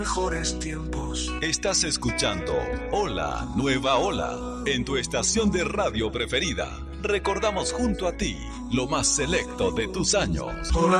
mejores tiempos. Estás escuchando Hola, Nueva Ola, en tu estación de radio preferida. Recordamos junto a ti lo más selecto de tus años. Hola.